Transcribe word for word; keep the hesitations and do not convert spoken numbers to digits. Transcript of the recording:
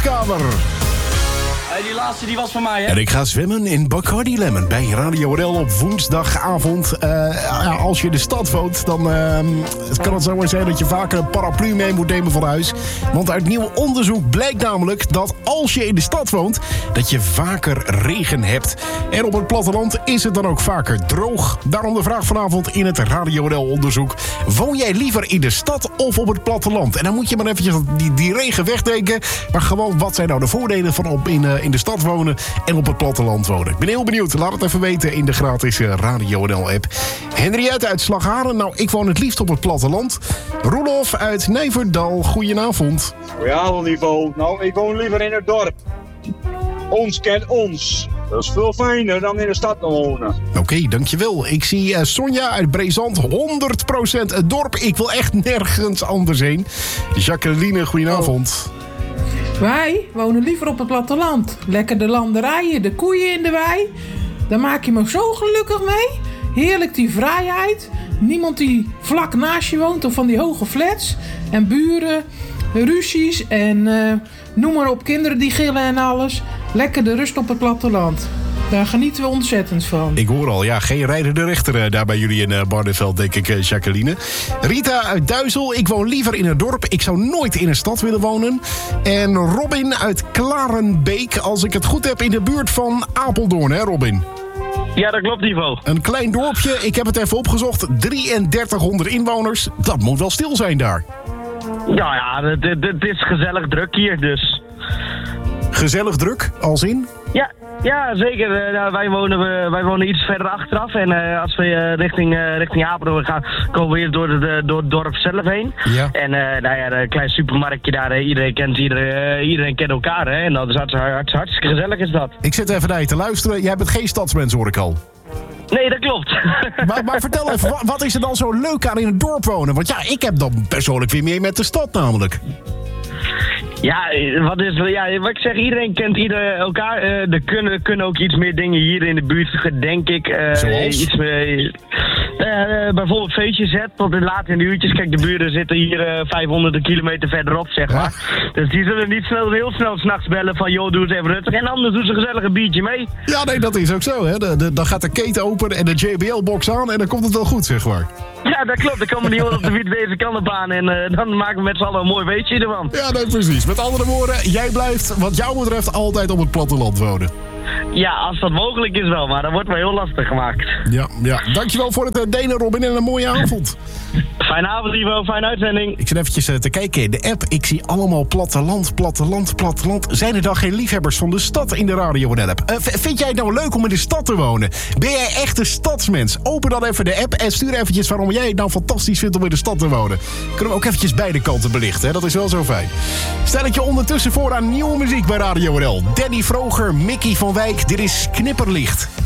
badkamer. Hey, die laatste die was van mij, hè? En ik ga zwemmen in Bacardi Lemon bij Radio R L op woensdagavond. Uh, ja, als je in de stad woont, dan uh, het kan het zomaar zijn dat je vaker een paraplu mee moet nemen van huis. Want uit nieuw onderzoek blijkt namelijk dat als je in de stad woont, dat je vaker regen hebt. En op het platteland is het dan ook vaker droog. Daarom de vraag vanavond in het Radio R L-onderzoek. Woon jij liever in de stad of op het platteland? En dan moet je maar eventjes die, die regen wegdenken. Maar gewoon, wat zijn nou de voordelen van op in, uh, in de stad wonen en op het platteland wonen? Ik ben heel benieuwd. Laat het even weten in de gratis uh, Radio R L-app. Henriette uit Slagharen. Nou, ik woon het liefst op het platteland. Roelof uit Nijverdal. Goedenavond. Goedenavond, Ivo. Nou, ik woon liever in het dorp. Ons kent ons. Dat is veel fijner dan in de stad te wonen. Oké, okay, dankjewel. Ik zie uh, Sonja uit Brezand. honderd procent het dorp. Ik wil echt nergens anders heen. Jacqueline, goedenavond. Oh. Wij wonen liever op het platteland. Lekker de landerijen, de koeien in de wei. Daar maak je me zo gelukkig mee. Heerlijk die vrijheid. Niemand die vlak naast je woont of van die hoge flats. En buren, ruzies en uh, noem maar op, kinderen die gillen en alles. Lekker de rust op het platteland. Daar genieten we ontzettend van. Ik hoor al, ja, geen rijdende rechter uh, daar bij jullie in uh, Barneveld, denk ik, uh, Jacqueline. Rita uit Duizel, ik woon liever in een dorp. Ik zou nooit in een stad willen wonen. En Robin uit Klarenbeek, als ik het goed heb, in de buurt van Apeldoorn, hè Robin? Ja, dat klopt, Ivo. Een klein dorpje, ik heb het even opgezocht, drieëndertighonderd inwoners. Dat moet wel stil zijn daar. Ja, ja, het, het, het is gezellig druk hier, dus. Gezellig druk, als in? Ja, ja zeker. Uh, wij, wonen, uh, wij wonen iets verder achteraf. En uh, als we uh, richting, uh, richting Apeldoorn gaan, komen we hier door, de, door het dorp zelf heen. Ja. En uh, nou ja, een klein supermarktje daar. Uh, iedereen kent iedereen, uh, iedereen kent elkaar. Hè? En dat is hartstikke, hartstikke, hartstikke gezellig is dat. Ik zit even naar je te luisteren. Jij bent geen stadsmens, hoor ik al. Nee, dat klopt. Maar, maar vertel even, wat, wat is er dan zo leuk aan in het dorp wonen? Want ja, ik heb dan persoonlijk weer meer met de stad namelijk. Ja, wat is, ja, wat ik zeg, iedereen kent ieder, elkaar. Uh, er kunnen, kunnen ook iets meer dingen hier in de buurt, denk ik. Uh, Zoals? Iets meer, uh, uh, bijvoorbeeld feestjes zet tot de late in de uurtjes. Kijk, de buren zitten hier uh, vijfhonderd kilometer verderop, zeg maar. Ja. Dus die zullen niet snel, heel snel 's nachts bellen van, joh, doe eens even rustig. En anders doen ze gezellig een biertje mee. Ja, nee, dat is ook zo, hè. De, de, dan gaat de keten open en de J B L-box aan en dan komt het wel goed, zeg maar. Ja, dat klopt. Dan komen die jongens op de fiets deze kant op aan en uh, dan maken we met z'n allen een mooi weetje ervan. Ja, nee, precies. Met andere woorden, jij blijft wat jou betreft altijd op het platteland wonen. Ja, als dat mogelijk is wel, maar dat wordt wel heel lastig gemaakt. Ja, ja. Dankjewel voor het delen, Robin, en een mooie avond. Fijne avond, Ivo. Fijne uitzending. Ik zit eventjes te kijken in de app. Ik zie allemaal platteland, platteland, platteland. Zijn er dan geen liefhebbers van de stad in de Radio N L-app? Uh, vind jij het nou leuk om in de stad te wonen? Ben jij echt een stadsmens? Open dan even de app en stuur eventjes waarom jij het nou fantastisch vindt om in de stad te wonen. Kunnen we ook eventjes beide kanten belichten, hè? Dat is wel zo fijn. Stel ik je ondertussen voor aan nieuwe muziek bij Radio N L. Danny Vroger, Mickey van Wijk, dit is Knipperlicht.